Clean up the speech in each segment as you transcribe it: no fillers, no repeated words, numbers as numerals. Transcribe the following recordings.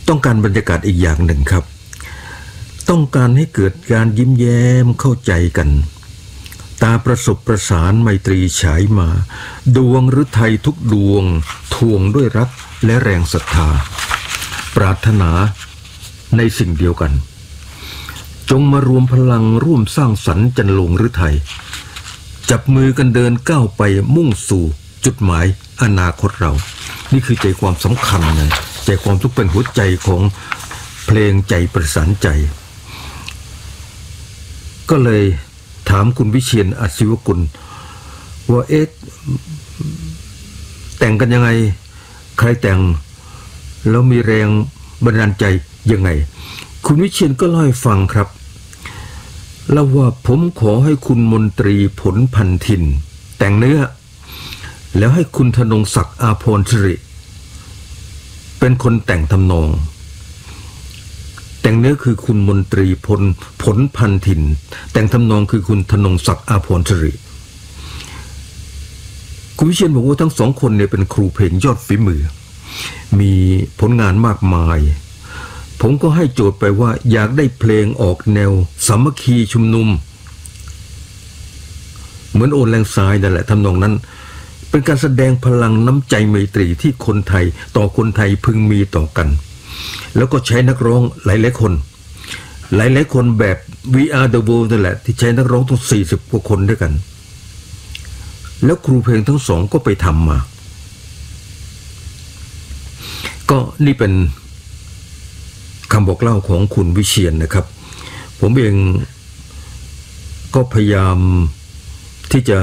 ต้องการบรรยากาศอีกอย่างหนึ่งครับต้องการให้เกิดการยิ้มแย้มเข้าใจกันตาประสบประสานไมตรีฉายมาดวงฤทัยทุกดวงทวงด้วยรักและแรงศรัทธาปรารถนาในสิ่งเดียวกันจงมารวมพลังร่วมสร้างสรรค์จันลงฤทัยจับมือกันเดินก้าวไปมุ่งสู่จุดหมายอนาคตเรานี่คือใจความสำคัญนะใจความทุกเป็นหัวใจของเพลงใจประสานใจก็เลยถามคุณวิเชียรอัศวกุลว่าแต่งกันยังไงใครแต่งแล้วมีแรงบันดาลใจยังไงคุณวิเชียรก็เล่าให้ฟังครับเล่าว่าผมขอให้คุณมนตรีผลพันธินแต่งเนื้อแล้วให้คุณธนงศักดิ์อาภรณ์สิริเป็นคนแต่งทำนองแต่งเนื้อคือคุณมนตรีผลพันธินแต่งทำนองคือคุณธนงศักดิ์อาภรณ์สิริคุณวิเชียรบอกว่าทั้งสองคนเนี่ยเป็นครูเพลงยอดฝีมือมีผลงานมากมายผมก็ให้โจทย์ไปว่าอยากได้เพลงออกแนวสามัคคีชุมนุมเหมือนโอนแรงทรายนั่นแหละทำนองนั้นเป็นการแสดงพลังน้ำใจไมตรีที่คนไทยต่อคนไทยพึงมีต่อกันแล้วก็ใช้นักร้องหลายๆคนแบบ We Are The World นั่นแหละที่ใช้นักร้องต้อง40 กว่าคนด้วยกันแล้วครูเพลงทั้งสองก็ไปทำมาก็นี่เป็นคำบอกเล่าของคุณวิเชียรนะครับผมเองก็พยายามที่จะ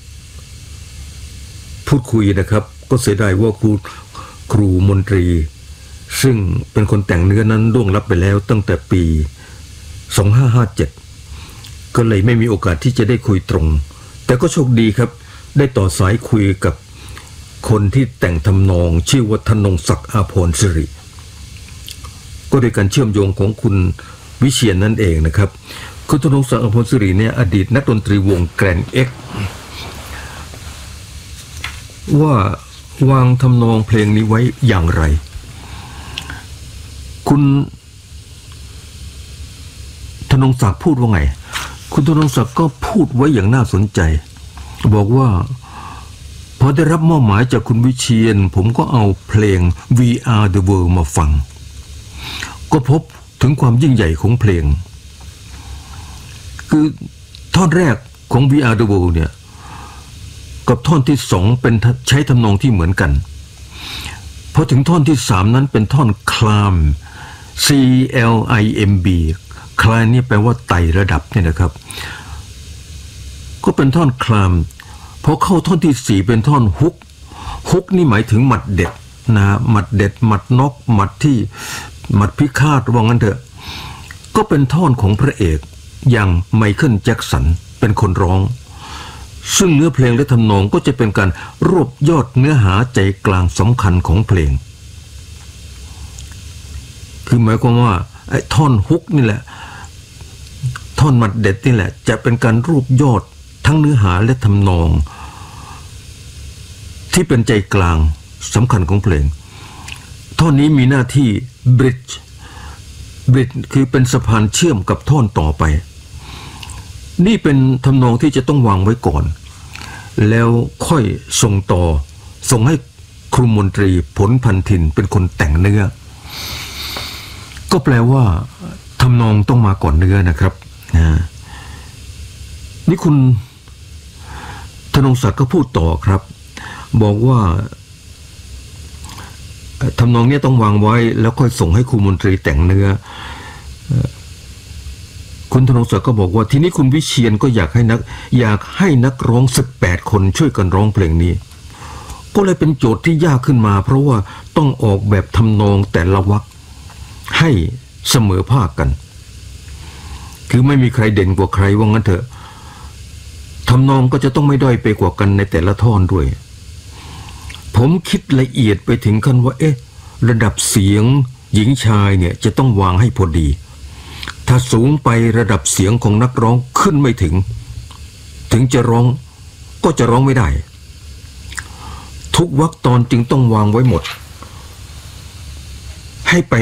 พูดคุยนะครับก็เสียดายว่าครูมนตรีซึ่งเป็นคนแต่งเนื้อนั้นล่วงลับไปแล้วตั้งแต่ปี2557ก็เลยไม่มีโอกาสที่จะได้คุยตรงแต่ก็โชคดีครับได้ต่อสายคุยกับคนที่แต่งทำนองชื่อว่าธนงศักดิ์อาภรณ์สิริก็โดยการเชื่อมโยงของคุณวิเชียรนั่นเองนะครับคุณธนงศักดิ์อาภรณ์สิริเนี่ยอดีตนักดนตรีวงแกรนด์เอ็กซ์ว่าวางทำนองเพลงนี้ไว้อย่างไรคุณธนงศักดิ์พูดว่าไงคุณธนงศักดิ์ก็พูดไว้อย่างน่าสนใจบอกว่าพอได้รับมอบหมายจากคุณวิเชียรผมก็เอาเพลง We Are The World มาฟังก็พบถึงความยิ่งใหญ่ของเพลงคือท่อนแรกของ We Are The World เนี่ยกับท่อนที่2เป็นใช้ทำนองที่เหมือนกันพอถึงท่อนที่3นั้นเป็นท่อนคลาม CLIMB คลามนี่แปลว่าไต่ระดับเนี่ยนะครับก็เป็นท่อนคลามพอเข้าท่อนที่4เป็นท่อนฮุกนี่หมายถึงหมัดเด็ดนะหมัดเด็ดหมัดน็อกหมัดพิฆาตว่างั้นเถอะก็เป็นท่อนของพระเอกอย่างไมเคิลแจ็คสันเป็นคนร้องซึ่งเนื้อเพลงและทำนองก็จะเป็นการรวบยอดเนื้อหาใจกลางสำคัญของเพลงคือหมายความว่าไอ้ท่อนฮุกนี่แหละท่อนหมัดเด็ดนี่แหละจะเป็นการรวบยอดทั้งเนื้อหาและทำนองที่เป็นใจกลางสำคัญของเพลงท่อนนี้มีหน้าที่บริดจ์คือเป็นสะพานเชื่อมกับท่อนต่อไปนี่เป็นทำนองที่จะต้องวางไว้ก่อนแล้วค่อยส่งให้ครูมนตรีผลพันธินเป็นคนแต่งเนื้อก็แปลว่าทำนองต้องมาก่อนเนื้อนะครับนี่คุณธนงศักดิ์ก็พูดต่อครับบอกว่าทำนองนี้ต้องวางไว้แล้วค่อยส่งให้ครูมนตรีแต่งเนื้อคุณธนงศักดิ์ก็บอกว่าทีนี้คุณวิเชียรก็อยากให้นักร้อง18 คนช่วยกันร้องเพลงนี้ก็เลยเป็นโจทย์ที่ยากขึ้นมาเพราะว่าต้องออกแบบทำนองแต่ละวรรคให้เสมอภาคกันคือไม่มีใครเด่นกว่าใครว่างั้นเถอะทำนองก็จะต้องไม่ด้อยไปกว่ากันในแต่ละท่อนด้วยผมคิดละเอียดไปถึงขั้นว่าระดับเสียงหญิงชายเนี่ยจะต้องวางให้พอดีถ้าสูงไประดับเสียงของนักร้องขึ้นไม่ถึงจะร้องก็จะร้องไม่ได้ทุกวรรคตอนจึงต้องวางไว้หมดให้ไป